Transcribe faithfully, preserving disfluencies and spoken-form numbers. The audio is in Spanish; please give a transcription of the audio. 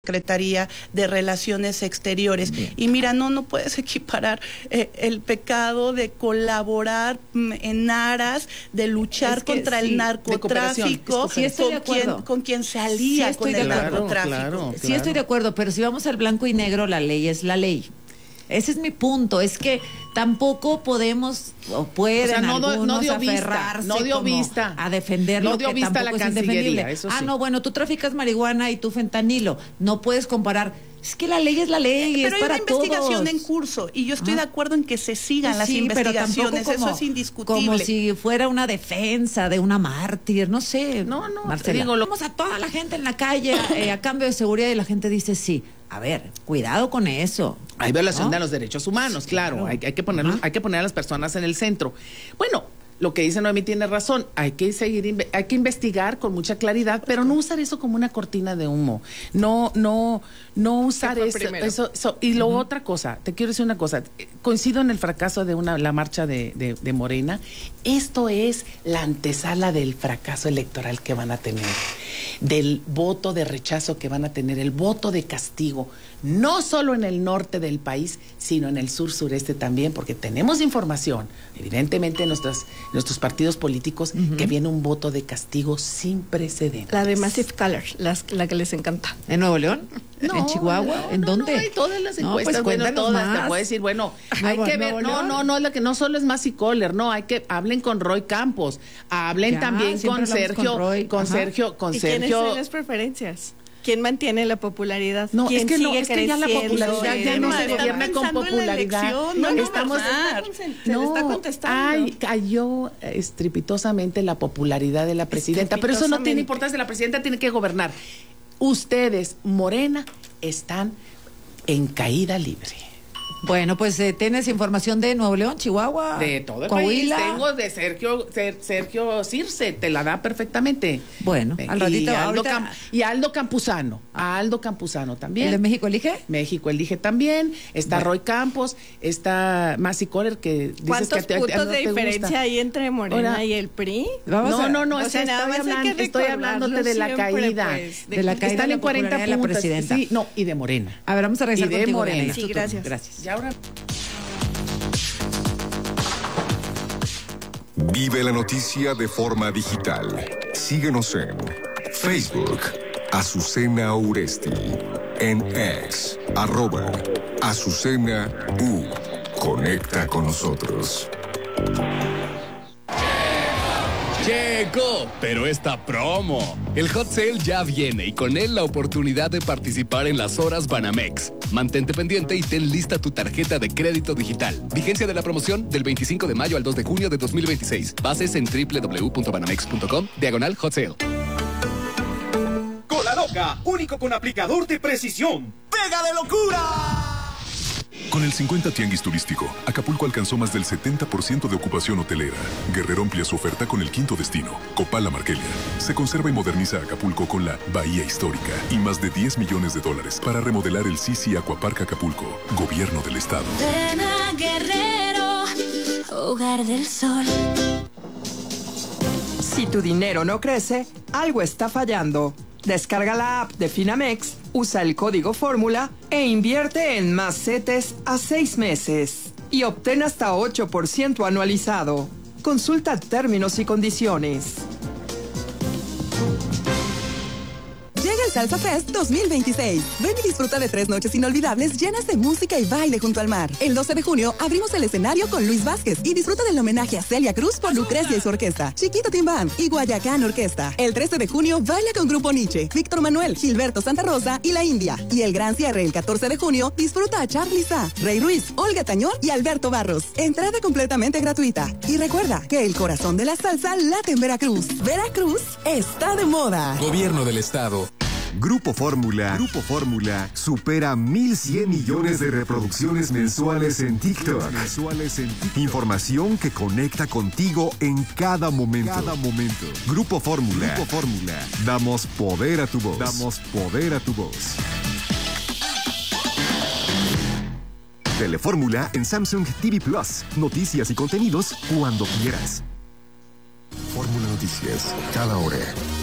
Secretaría de Relaciones Exteriores. Bien. Y mira, no, no puedes equiparar eh, el pecado de colaborar mm, en aras de luchar es que contra sí, el narcotráfico sí, con, quien, con quien se alía sí, con el claro, narcotráfico. Claro, claro. Sí estoy de acuerdo, pero si vamos al blanco y negro, la ley es la ley. Ese es mi punto, es que tampoco podemos o pueden o sea, no, algunos no dio aferrarse vista, no dio vista. a defender no lo dio que vista tampoco la es indefendible. Eso ah, sí. no, bueno, tú traficas marihuana y tú fentanilo. No puedes comparar. Es que la ley es la ley, pero es para hay una investigación todos. en curso y yo estoy ah. de acuerdo en que se sigan pues las sí, investigaciones, pero como, eso es indiscutible. Como si fuera una defensa de una mártir, no sé. No, no, Marcela, digo, lo... vamos a toda la gente en la calle eh, a cambio de seguridad y la gente dice sí. A ver, cuidado con eso. Hay violación ¿no? de los derechos humanos, claro. claro. Hay, hay, que poner, hay que poner a las personas en el centro. Bueno, lo que dice Noemí tiene razón. Hay que seguir, hay que investigar con mucha claridad, pero no usar eso como una cortina de humo. No, no, no usar eso, eso, eso. Y lo uh-huh. otra cosa, te quiero decir una cosa. Coincido en el fracaso de una, la marcha de, de, de Morena. Esto es la antesala del fracaso electoral que van a tener, del voto de rechazo que van a tener, el voto de castigo, no solo en el norte del país, sino en el sur-sureste también, porque tenemos información, evidentemente, nuestras, nuestros partidos políticos, uh-huh. que viene un voto de castigo sin precedentes. La de Massive Colors, las, la que les encanta. ¿En Nuevo León? No, ¿En Chihuahua? No, ¿En no, dónde? No, hay todas las encuestas, no, pues bueno, todas, más. te puedo decir, bueno, hay no, que ver, no, no, no, la que no solo es Massive Color, no, hay que, hablen con Roy Campos, hablen ya, también con Sergio, con, Roy. con Sergio, con ¿Y Sergio. ¿Quiénes son las preferencias? ¿Quién mantiene la popularidad? No, ¿Quién es que no, sigue es que ya la popularidad ya no se gobierna con popularidad. No, no, estamos, se no, está contestando. Ay, cayó estrepitosamente la popularidad de la presidenta, pero eso no tiene importancia, la presidenta tiene que gobernar. Ustedes, Morena, están en caída libre. Bueno, pues eh, ¿tienes información de Nuevo León, Chihuahua? De todo el Coahuila. país. Tengo de Sergio Ser, Sergio Circe, te la da perfectamente. Bueno, al ratito. Y Aldo, ahorita... Cam, y Aldo Campuzano. A Aldo Campuzano también. ¿El de México Elige? México Elige también. Está bueno. Roy Campos, está Massey Coller, que dices ¿Cuántos que te, puntos no de diferencia gusta? hay entre Morena Ahora, y el P R I? Vamos no, a, no, no, o sea, nada estoy, más hablando, hay que estoy hablándote de la siempre, caída. Pues, de, de la caída están de en cuarenta de la puntos. Presidenta. Sí, no, y de Morena. A ver, vamos a regresar y de contigo, Morena. Sí, gracias. Gracias. Y ahora... Vive la noticia de forma digital. Síguenos en Facebook, Azucena Uresti, en X, arroba Azucena U. Conecta con nosotros. Llegó, pero esta promo. El Hot Sale ya viene y con él la oportunidad de participar en las horas Banamex. Mantente pendiente y ten lista tu tarjeta de crédito digital. Vigencia de la promoción del veinticinco de mayo al dos de junio de dos mil veintiséis. Bases en doble u doble u doble u punto banamex punto com, diagonal Hot Sale. Cola Loca, único con aplicador de precisión. ¡Pega de locura! Con el cincuenta Tianguis Turístico, Acapulco alcanzó más del setenta por ciento de ocupación hotelera. Guerrero amplía su oferta con el quinto destino, Copala Marquelia. Se conserva y moderniza Acapulco con la Bahía Histórica y más de diez millones de dólares para remodelar el Sisi Aquapark Acapulco, Gobierno del Estado. Ven a Guerrero, hogar del sol. Si tu dinero no crece, algo está fallando. Descarga la app de Finamex, usa el código fórmula e invierte en más CETES a seis meses. Y obtén hasta ocho por ciento anualizado. Consulta términos y condiciones. Llega el Salsa Fest dos mil veintiséis. Ven y disfruta de tres noches inolvidables llenas de música y baile junto al mar. El doce de junio abrimos el escenario con Luis Vázquez y disfruta del homenaje a Celia Cruz por Lucrecia y su orquesta, Chiquito Timbán y Guayacán Orquesta. El trece de junio baila con Grupo Nietzsche, Víctor Manuel, Gilberto Santa Rosa y La India. Y el gran cierre el catorce de junio disfruta a Charly Sá, Rey Ruiz, Olga Tañón y Alberto Barros. Entrada completamente gratuita. Y recuerda que el corazón de la salsa late en Veracruz. Veracruz está de moda. Gobierno del Estado. Grupo Fórmula, Grupo Fórmula supera mil cien millones de reproducciones mensuales en TikTok. Mensuales en TikTok. Información que conecta contigo en cada momento. Cada momento. Grupo Fórmula. Grupo Fórmula. Damos poder a tu voz. Damos poder a tu voz. Telefórmula en Samsung T V Plus. Noticias y contenidos cuando quieras. Fórmula Noticias, cada hora.